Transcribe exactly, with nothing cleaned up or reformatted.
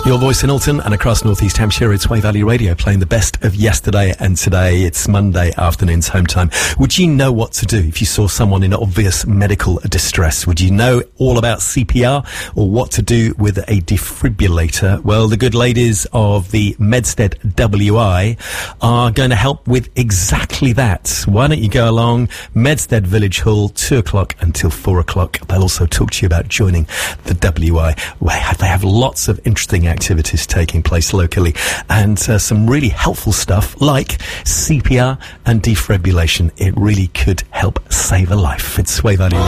Your voice in Alton and across North East Hampshire, it's Sway Valley Radio, playing the best of yesterday and today. It's Monday afternoon's home time. Would you know what to do if you saw someone in obvious medical distress? Would you know all about C P R or what to do with a defibrillator? Well, the good ladies of the Medstead W I are going to help with exactly that. Why don't you go along Medstead Village Hall, two o'clock until four o'clock. They'll also talk to you about joining the W I. They have lots of interesting activities taking place locally and uh, some really helpful stuff like C P R and defibrillation. It really could help save a life. It's Sway Valley.